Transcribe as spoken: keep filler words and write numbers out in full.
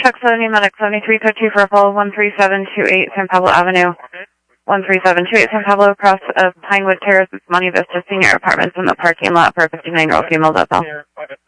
Truck seventy, Medic seventy-three, code two for follow one three seven two eight San Pablo Avenue. one three seven two eight San Pablo across uh, Pinewood Terrace, Monte Vista Senior Apartments in the parking lot for a fifty-nine-year-old female death cell.